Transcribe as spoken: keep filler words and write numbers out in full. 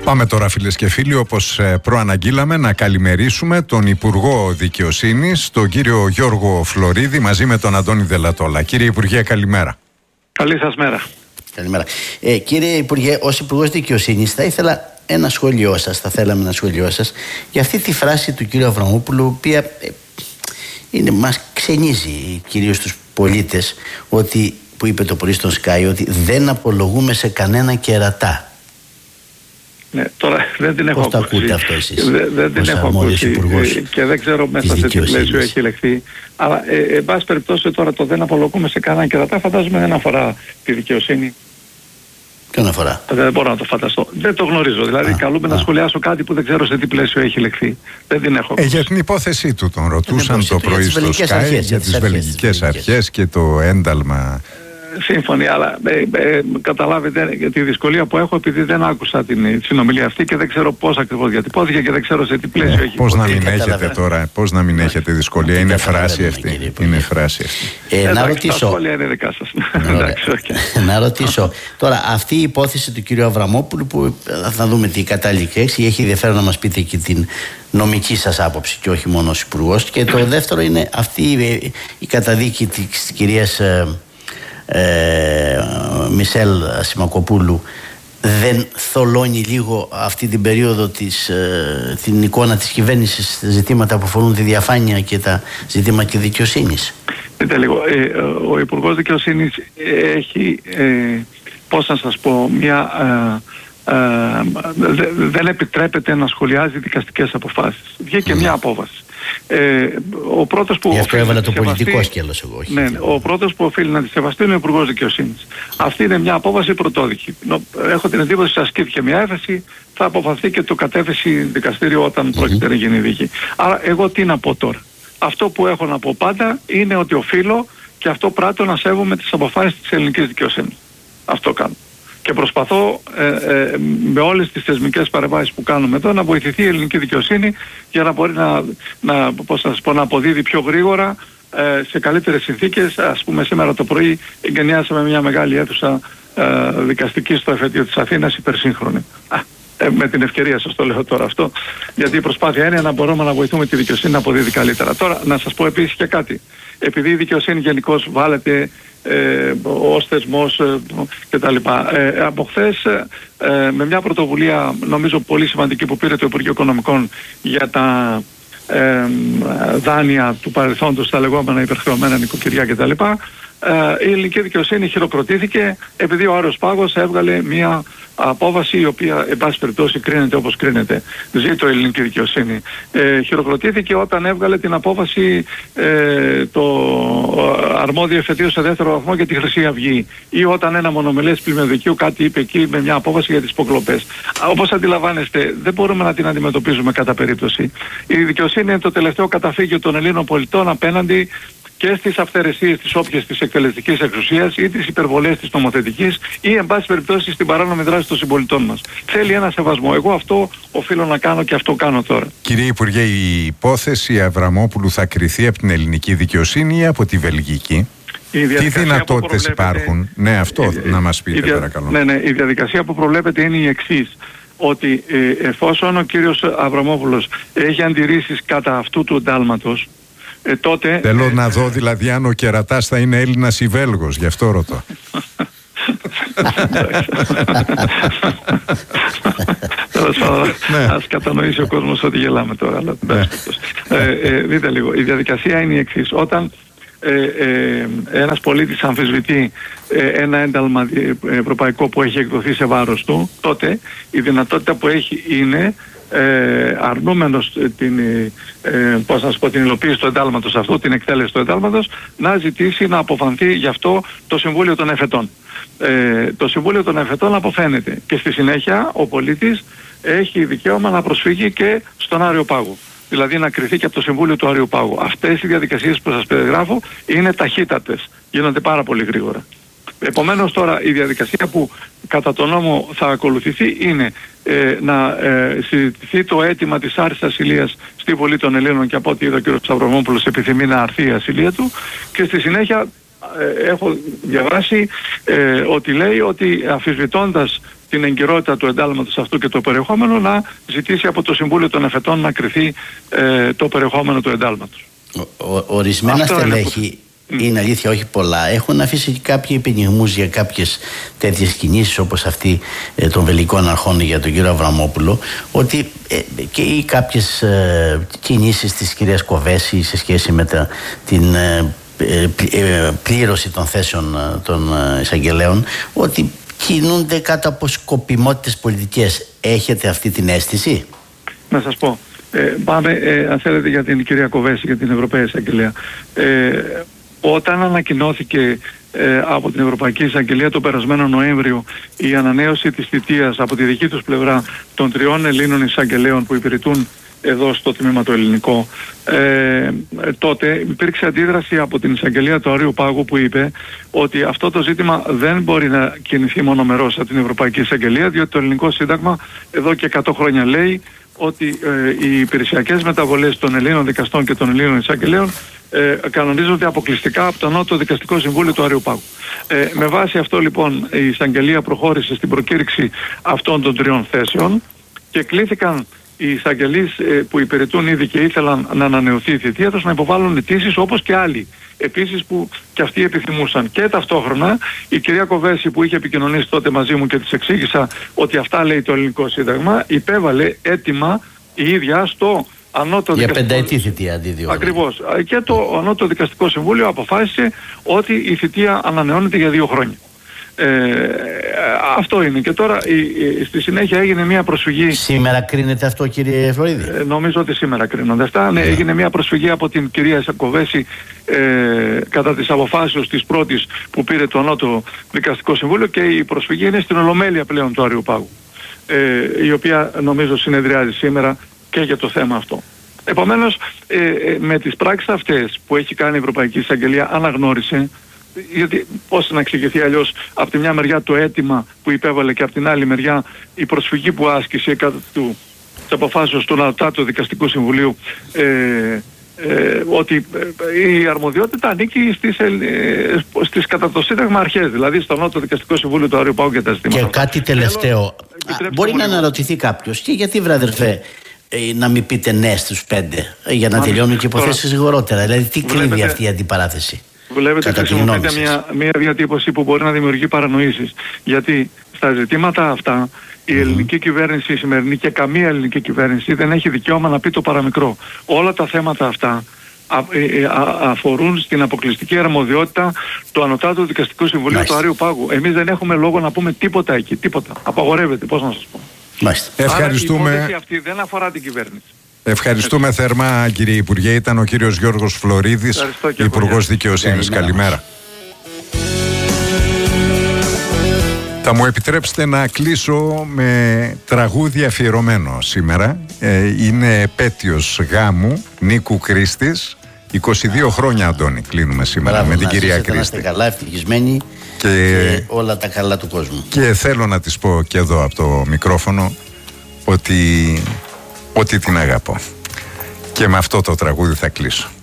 Πάμε τώρα, φίλες και φίλοι, όπως προαναγγείλαμε, να καλημερίσουμε τον Υπουργό Δικαιοσύνης, τον κύριο Γιώργο Φλωρίδη, μαζί με τον Αντώνη Δελατόλα. Κύριε Υπουργέ, καλημέρα. Καλή σας μέρα. Καλημέρα. Ε, κύριε Υπουργέ, ως Υπουργός Δικαιοσύνης, θα ήθελα ένα σχόλιο σας, θα θέλαμε ένα σχόλιο σας, για αυτή τη φράση του κύριου Αβραμόπουλου, η οποία ε, είναι, μας ξενίζει κυρίως τους πολίτες, ότι, που είπε το πρωί στον Sky, ότι δεν απολογούμε σε κανένα κερατά. Ναι, τώρα δεν την έχω Πώς ακούσει. το ακούτε αυτό εσείς? Δεν, δεν την έχω ακούσει και δεν ξέρω μέσα σε τι πλαίσιο έχει ελεγχθεί. Αλλά ε, εν πάση περιπτώσει τώρα το δεν απολογούμε σε κανένα κερατά φαντάζομαι δεν αφορά τη δικαιοσύνη. Ποιον αφορά? Δεν μπορώ να το φανταστώ. Δεν το γνωρίζω. Δηλαδή, α, καλούμε α. να σχολιάσω κάτι που δεν ξέρω σε τι πλαίσιο έχει λεχθεί. Δεν την έχω. Ε, για την υπόθεσή του τον ρωτούσαν το πρωί στο Sky για τις βελγικές αρχές και το ένταλμα. Σύμφωνοι, αλλά ε, ε, καταλάβετε για τη δυσκολία που έχω επειδή δεν άκουσα την συνομιλία αυτή και δεν ξέρω πώς ακριβώς διατυπώθηκε και δεν ξέρω σε τι πλαίσιο ε, έχει πώς να μην έχετε τώρα, πώς να μην έχετε δυσκολία, είναι φράση αυτή. Είναι φράση αυτή. Ε, να ρωτήσω. Τα σχόλια είναι δικά σας. Να ρωτήσω. Τώρα, αυτή η υπόθεση του κύριου Αβραμόπουλου, που θα δούμε τι κατάληξη έχει, έχει ενδιαφέρον να μας πείτε και την νομική σας άποψη και όχι μόνο ως Υπουργός. Και το δεύτερο είναι αυτή η, η καταδίκη της κυρίας Ε, Μισελ Σιμακοπούλου. Δεν θολώνει λίγο αυτή την περίοδο της, ε, την εικόνα της κυβέρνησης, ζητήματα που αφορούν τη διαφάνεια και τα ζητήματα και δικαιοσύνης? Δείτε λίγο, ε, ο Υπουργός Δικαιοσύνης έχει, ε, πώς να σας πω, μια... Ε, ε, δε, δεν επιτρέπεται να σχολιάζει δικαστικές αποφάσεις. Βγήκε mm. μια απόφαση. Ε, ο πρώτος που Γι' αυτό έβαλε το σεβαστεί, πολιτικό σκέλος εγώ. Ναι, ναι, ο πρώτος που οφείλει να τη σεβαστεί είναι ο Υπουργός Δικαιοσύνης. Αυτή είναι μια απόφαση πρωτόδικη. Έχω την εντύπωση ότι ασκήθηκε μια έφεση, θα αποφαθεί και το κατέφεση δικαστήριο όταν mm-hmm. πρόκειται να γίνει δίκη. Άρα εγώ τι να πω τώρα? Αυτό που έχω να πω πάντα είναι ότι οφείλω και αυτό πράττω να σέβομαι τις αποφάσεις της ελληνικής δικαιοσύνης. Αυτό κάνω. Και προσπαθώ ε, ε, με όλες τις θεσμικές παρεμβάσεις που κάνουμε εδώ να βοηθηθεί η ελληνική δικαιοσύνη για να μπορεί να, να, πώς να, σας πω, να αποδίδει πιο γρήγορα ε, σε καλύτερες συνθήκες. Ας πούμε σήμερα το πρωί εγκαινιάσαμε μια μεγάλη αίθουσα ε, δικαστική στο εφετείο της Αθήνας υπερσύγχρονη. Α, ε, με την ευκαιρία σας το λέω τώρα αυτό, γιατί η προσπάθεια είναι να μπορούμε να βοηθούμε τη δικαιοσύνη να αποδίδει καλύτερα. Τώρα να σας πω επίσης και κάτι. Επειδή η δικαιοσύνη γενικώς βάλετε Ε, ως θεσμός ε, κτλ. Ε, από χθες ε, με μια πρωτοβουλία νομίζω πολύ σημαντική που πήρε το Υπουργείο Οικονομικών για τα ε, δάνεια του παρελθόντος, τα λεγόμενα υπερχρεωμένα νοικοκυριά κτλ. Ε, η ελληνική δικαιοσύνη χειροκροτήθηκε επειδή ο Άρεος Πάγος έβγαλε μια απόφαση η οποία εν πάση περιπτώσει κρίνεται όπως κρίνεται. Ζήτω η ελληνική δικαιοσύνη. Ε, χειροκροτήθηκε όταν έβγαλε την απόφαση ε, το αρμόδιο εφετείο σε δεύτερο βαθμό για τη Χρυσή Αυγή, ή όταν ένα μονομελές πλημμυροδικείο κάτι είπε εκεί με μια απόφαση για τις υποκλοπές. Όπως αντιλαμβάνεστε, δεν μπορούμε να την αντιμετωπίζουμε κατά περίπτωση. Η δικαιοσύνη είναι το τελευταίο καταφύγιο των Ελλήνων πολιτών απέναντι και στις αυθαιρεσίες της όποιας της εκτελεστικής εξουσίας ή τις υπερβολές της νομοθετικής ή εν πάση περιπτώσει στην παράνομη δράση των συμπολιτών μας. Θέλει ένα σεβασμό. Εγώ αυτό οφείλω να κάνω και αυτό κάνω τώρα. Κύριε Υπουργέ, η υπόθεση Αβραμόπουλου θα κριθεί από την ελληνική δικαιοσύνη ή από τη βελγική? Τι δυνατότητες υπάρχουν? Ναι, αυτό η, να μας πείτε, η, παρακαλώ. Ναι, ναι, η διαδικασία που προβλέπεται είναι η εξής. Ότι ε, εφόσον ο κύριος Αβραμόπουλος έχει αντιρρήσεις κατά αυτού του εντάλματος, Ε, τότε, Θέλω ε, να δω δηλαδή αν ο κερατάς θα είναι Έλληνας ή Βέλγος, γι' αυτό ρωτώ. Ας κατανοήσει ο κόσμος ότι γελάμε τώρα. Δείτε λίγο, η διαδικασία είναι η εξής. Όταν ένας πολίτης αμφισβητεί ένα ένταλμα ευρωπαϊκό που έχει εκδοθεί σε βάρος του, τότε η δυνατότητα που έχει είναι Ε, αρνούμενος την, ε, πώς να σου πω, την υλοποίηση του εντάλματος αυτού, την εκτέλεση του εντάλματος, να ζητήσει να αποφανθεί γι' αυτό το Συμβούλιο των Εφετών. Ε, το Συμβούλιο των Εφετών αποφαίνεται και στη συνέχεια ο πολίτης έχει δικαίωμα να προσφύγει και στον Άριο Πάγο. Δηλαδή να κριθεί και από το Συμβούλιο του Άριου Πάγου. Αυτές οι διαδικασίες που σας περιγράφω είναι ταχύτατες, γίνονται πάρα πολύ γρήγορα. Επομένως τώρα η διαδικασία που κατά τον νόμο θα ακολουθηθεί είναι ε, να ε, συζητηθεί το αίτημα της άρσης ασυλίας στη Βουλή των Ελλήνων, και από ό,τι είδα ο κ. Σταυρομόπουλος επιθυμεί να αρθεί η ασυλία του, και στη συνέχεια ε, έχω διαβάσει ε, ότι λέει ότι αμφισβητώντας την εγκυρότητα του εντάλματος αυτού και το περιεχόμενο, να ζητήσει από το Συμβούλιο των Εφετών να κριθεί ε, το περιεχόμενο του εντάλματος. Ο, ο, ορισμένα αυτό στελέχη, είναι, είναι αλήθεια, όχι πολλά, έχουν αφήσει και κάποιοι επενιγμούς για κάποιες τέτοιες κινήσεις όπως αυτή ε, των βελγικών αρχών για τον κύριο Αβραμόπουλο, ότι ε, και ή κάποιες ε, κινήσεις της κυρίας Κοβέση σε σχέση με τα, την ε, ε, πλήρωση των θέσεων των εισαγγελέων, ότι κινούνται κάτω από σκοπιμότητες πολιτικές. Έχετε αυτή την αίσθηση? Να σας πω. Ε, πάμε, ε, αν θέλετε, για την κυρία Κοβέση, για την Ευρωπαϊκή Εισαγγελία. Ε, όταν ανακοινώθηκε ε, από την Ευρωπαϊκή Εισαγγελία τον περασμένο Νοέμβριο η ανανέωση της θητείας από τη δική τους πλευρά των τριών Ελλήνων εισαγγελέων που υπηρετούν εδώ στο τμήμα το ελληνικό, ε, τότε υπήρξε αντίδραση από την εισαγγελία του Αριού Πάγου που είπε ότι αυτό το ζήτημα δεν μπορεί να κινηθεί μονομερώς από την Ευρωπαϊκή Εισαγγελία, διότι το ελληνικό σύνταγμα εδώ και εκατό χρόνια λέει ότι ε, οι υπηρεσιακές μεταβολές των Ελλήνων δικαστών και των Ελλήνων εισαγγελέων ε, κανονίζονται αποκλειστικά από το Νότο Δικαστικό Συμβούλιο του Αριού Πάγου. Ε, με βάση αυτό λοιπόν η εισαγγελία προχώρησε στην προκήρυξη αυτών των τριών θέσεων και κλήθηκαν οι εισαγγελείς ε, που υπηρετούν ήδη και ήθελαν να ανανεωθεί η θητεία τους να υποβάλουν αιτήσεις όπως και άλλοι επίσης που και αυτοί επιθυμούσαν. Και ταυτόχρονα η κυρία Κοβέση που είχε επικοινωνήσει τότε μαζί μου και της εξήγησα ότι αυτά λέει το ελληνικό σύνταγμα, υπέβαλε αίτημα η ίδια στο Ανώτατο για Δικαστικό... πενταετή θητεία αντί δύο. Ακριβώς. Και το Ανώτατο Δικαστικό Συμβούλιο αποφάσισε ότι η θητεία ανανεώνεται για δύο χρόνια. Ε, αυτό είναι. Και τώρα η, η, στη συνέχεια έγινε μια προσφυγή. Σήμερα κρίνεται αυτό, κύριε Φλωρίδη? Ε, νομίζω ότι σήμερα κρίνονται αυτά. Ναι, yeah. Έγινε μια προσφυγή από την κυρία Κοβέση ε, κατά της αποφάσεως της πρώτης που πήρε το Ανώτατο Δικαστικό Συμβούλιο και η προσφυγή είναι στην Ολομέλεια πλέον του Αριού Πάγου, ε, η οποία νομίζω συνεδριάζει σήμερα και για το θέμα αυτό. Επομένως, ε, ε, με τις πράξεις αυτές που έχει κάνει η Ευρωπαϊκή Εισαγγελία αναγνώρισε, γιατί πώς να εξηγηθεί αλλιώς από τη μια μεριά το αίτημα που υπέβαλε και από την άλλη μεριά η προσφυγή που άσκησε κατά του της αποφάσεως του Ανώτατου Δικαστικού Συμβουλίου ε, ε, ότι η αρμοδιότητα ανήκει στις, ε, στις κατά το Σύνταγμα αρχές, δηλαδή στο Ανώτατο Δικαστικό Συμβούλιο του Αριού Πάγου και τα ζητήματα. Και κάτι τελευταίο. Α, μπορεί να αναρωτηθεί κάποιος, και γιατί βραδερφέ να μην πείτε ναι στους πέντε για να τελειώνουν και υποθέσεις γρηγορότερα? Δηλαδή τι κρύβει αυτή η αντιπαράθεση? Βλέπετε, χρησιμοποιείται μια, μια διατύπωση που μπορεί να δημιουργεί παρανοήσεις. Γιατί στα ζητήματα αυτά η mm-hmm. ελληνική κυβέρνηση, η σημερινή και καμία ελληνική κυβέρνηση δεν έχει δικαίωμα να πει το παραμικρό. Όλα τα θέματα αυτά α, α, αφορούν στην αποκλειστική αρμοδιότητα του Ανωτάτου Δικαστικού Συμβουλίου του Αριού Πάγου. Εμείς δεν έχουμε λόγο να πούμε τίποτα εκεί, τίποτα. Απαγορεύεται, πώς να σας πω. Μάλιστα. Ευχαριστούμε. Άρα η υπόθεση αυτή δεν αφορά την κυβέρνηση. Ευχαριστούμε θερμά, κύριε Υπουργέ. Ήταν ο κύριος Γιώργος Φλωρίδης, Υπουργός Δικαιοσύνης. Καλημέρα. Θα μου επιτρέψετε να κλείσω με τραγούδι αφιερωμένο σήμερα. Ε, είναι επέτειος γάμου Νίκου Κρίστης. είκοσι δύο χρόνια, Αντώνη, κλείνουμε σήμερα. Μπράβο, με την κυρία Κρίστη. Να είστε καλά, ευτυχισμένοι και... και όλα τα καλά του κόσμου. Και θέλω να της πω και εδώ από το μικρόφωνο ότι... ότι την αγαπώ. Και με αυτό το τραγούδι θα κλείσω.